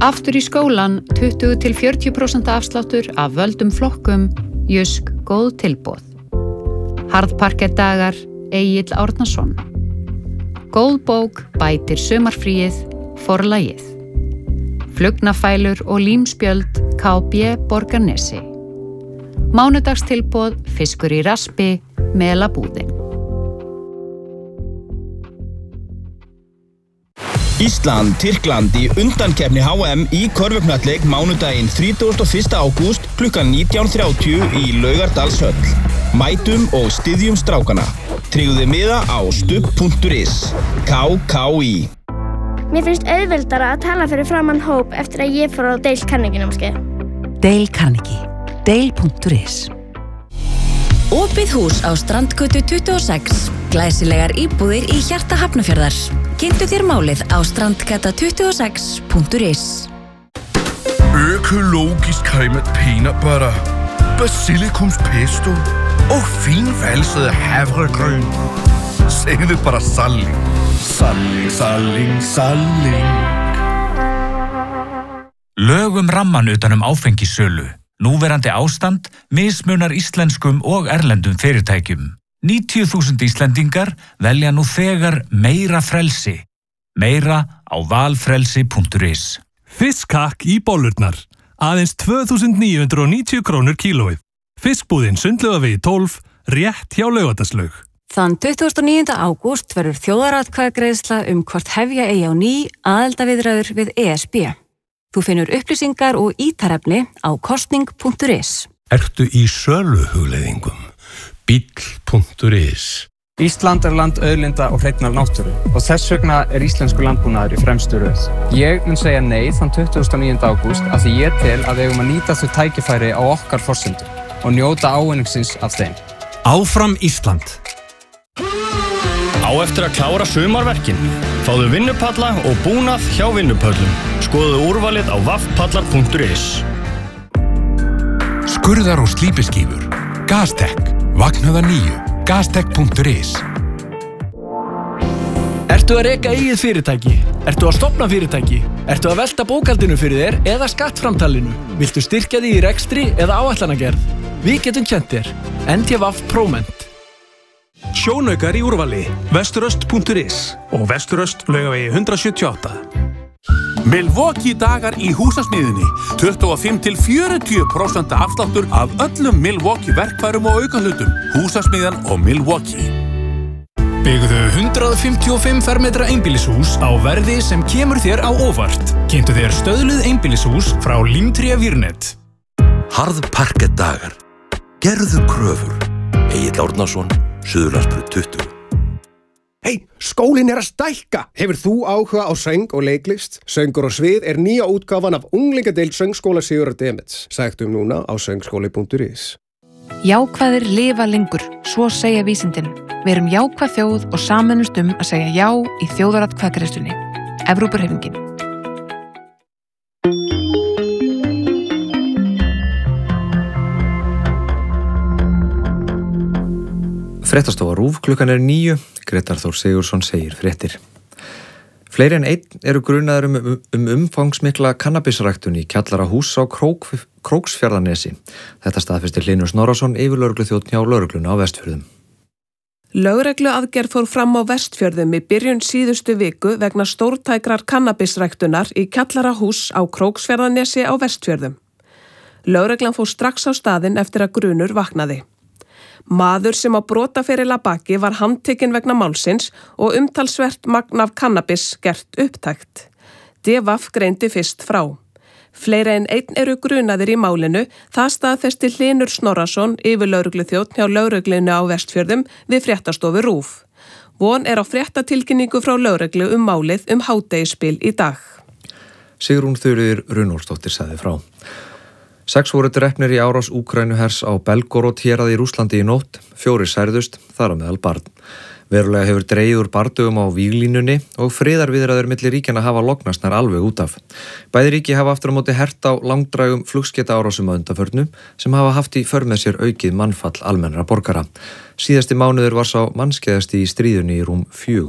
Aftur í skólan 20-40% afsláttur af völdum flokkum, Jysk góð tilboð. Harðparkettdagar, Egill Árnason. Góð bók bætir sumarfríið, Forlagið. Flugnafælur og límspjöld, KB Borgarnesi. Mánudagstilboð, fiskur í raspi, Melabúðin. Ísland, Tyrkland í undankeppni HM í körfuknattleik mánudaginn 31. ágúst klukkan 19:30 í Laugardalshöll. Mætum og styðjum strákana. Tryggðu miða á stubb.is. KKÍ. Mér finnst auðveldara að tala fyrir framan hóp eftir að ég fór á Dale Carnegie námskeið. Dale Carnegie. Dale.is. Opið hús á Strandgötu 26. Glæsilegar íbúðir í hjarta Hafnarfjarðar. Kynntu þér málið á strandgata26.is. Økologisk cremet peanut butter, basilikumspesto og finvalset havregryn. Segðu bara salling. Salling, salling, salling. Lögum ramman utan áfengissölu. Núverandi ástand mismunar íslenskum og erlendum fyrirtækjum. 90.000 Íslendingar velja nú þegar meira frelsi. Meira á valfrelsi.is. Fiskhakk í bollurnar. Aðeins 2.990 krónur kílóið. Fiskbúðin Sundlaugavegi 12, rétt hjá Laugardalslaug. Þann 29. ágúst verður þjóðaratkvæðagreiðsla hvort hefja eigi á ný aðildarviðræður við ESB. Þú finnur upplýsingar og ítarefni á kosning.is. Ertu í söluhugleiðingum? Bíll.is. Ísland land auðlinda og hreinnar náttúru og þess vegna íslensku landbúnaður í fremstu röð. Ég mun segja nei þann 29. ágúst af því ég tel að við eigum að nýta þau tækifæri á okkar forsendum og njóta ávinningsins af þeim. Áfram Ísland. Á eftir að klára sumarverkin. Fáðu vinnupalla og búnað hjá vinnupöllum. Skoðu úrvalið á vaffpallar.is. Skurðar og slípiskífur. Gastek. Vaknaða 9. Gastek.is. Ertu að reka eigið fyrirtæki? Ertu að stofna fyrirtæki? Ertu að velta bókhaldinu fyrir þér eða skattframtalinu? Viltu styrkja því í rekstri eða áætlanagerð? Við getum kennt þér. NTVAF Proment. Sjónaukar í úrvali, vesturöst.is og Vesturöst Laugavegi 178. Milwaukee dagar í húsasmiðjunni. 25-40% afsláttur af öllum Milwaukee verkfærum og aukahlutum. Húsasmiðjan og Milwaukee. Byggðu 155 fermetra einbýlishús á verði sem kemur þér á óvart. Kynntu þér stöðluð einbýlishús frá Límtré Vírnet. Harðparkettdagar. Gerðu kröfur. Egill Árnason, Suðurlandsbraut 20. Hey, skólinn að stækka! Hefur þú áhuga á söng og leiklist? Söngur og svið nýja útgáfan af unglingadeild söngskóla Sigurðar Demets. Sæktu núna á söngskóli.is. Jákvæðir lifa lengur, svo segja vísindin. Við erum jákvæð þjóð og sameinumst að segja já í þjóðaratkvæðagreiðslunni. Evrópuhreyfingin. Fréttastofa RÚV, klukkan 9. Grétar Þór Sigurðsson segir fréttir. Fleiri en einn eru grunaðir umfangsmikla kannabisræktun í kjallara húss á Króksfjarðarnesi. Þetta staðfestir Hlynur Snorrason, yfirlögregluþjónn hjá lögreglunni á Vestfjörðum. Lögregluaðgerð fór fram á Vestfjörðum í byrjun síðustu viku vegna stórtækrar kannabisræktunar í kjallara húss á Króksfjarðarnesi á Vestfjörðum. Lögreglan fór strax á staðinn eftir að grunur vaknaði. Maður sem á brotaferil að baki var handtekinn vegna málsins og umtalsvert magn af kannabis gert upptækt. DVAF greindi fyrst frá. Fleiri en einn eru grunaðir í málinu, það staðfesti Hlynur Snorrason, yfirlögregluþjónn hjá lögreglunni á Vestfjörðum við fréttastofu RÚV. Von á fréttatilkynningu frá lögreglu málið hádegisbil í dag. Sigrún Þuríður Runólfsdóttir sagði frá. 6 voru drepnir í árás Úkraínuhers á Belgorod héraði í Rússlandi í nótt, 4 særðust, þar á meðal barn. Verulega hefur dregið úr bardögum á víglínunni og friðarviðræður milli ríkjanna hafa lognast nær alveg út af. Bæði ríki hafa aftur á móti hert á langdrægum flugskeytaárásum að undanförnu sem hafa haft í för með sér aukið mannfall almennra borgara. Síðasti mánuður var sá mannskæðasti í stríðunni í rúm 4